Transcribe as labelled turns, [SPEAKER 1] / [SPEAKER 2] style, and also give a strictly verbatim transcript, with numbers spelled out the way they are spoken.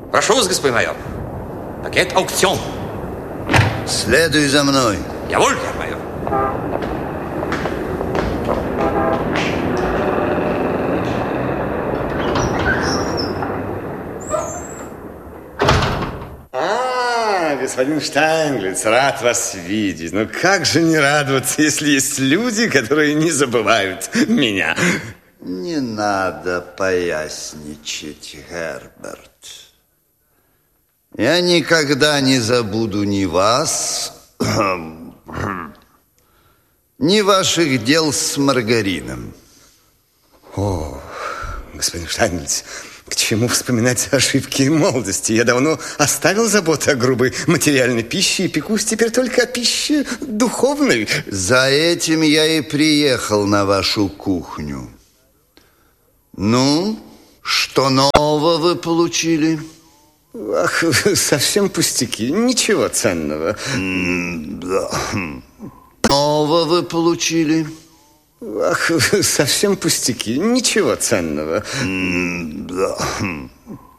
[SPEAKER 1] Прошу вас, господин майор. Пакет аукцион.
[SPEAKER 2] Следуй за мной.
[SPEAKER 1] Яволь, герр майор.
[SPEAKER 3] А, господин Штайнглиц, рад вас видеть. Но как же не радоваться, если есть люди, которые не забывают меня?
[SPEAKER 2] Не надо поясничать, Герберт. Я никогда не забуду ни вас, ни ваших дел с маргарином.
[SPEAKER 3] О, господин Штайнглиц, к чему вспоминать ошибки молодости? Я давно оставил заботы о грубой материальной пище и пекусь теперь только о пище духовной.
[SPEAKER 2] За этим я и приехал на вашу кухню. Ну, что нового вы получили?
[SPEAKER 3] Ах, совсем пустяки, ничего ценного.
[SPEAKER 2] Да. Нового вы получили?
[SPEAKER 3] Ах, совсем пустяки, ничего ценного.
[SPEAKER 2] Да.